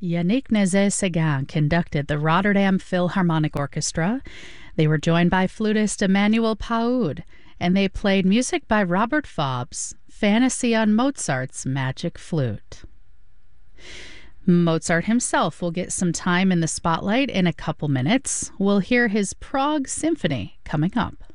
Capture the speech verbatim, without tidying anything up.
Yannick Nézet-Séguin conducted the Rotterdam Philharmonic Orchestra. They were joined by flutist Emmanuel Paoud, and they played music by Robert Faub's Fantasy on Mozart's Magic Flute. Mozart himself will get some time in the spotlight in a couple minutes. We'll hear his Prague Symphony coming up.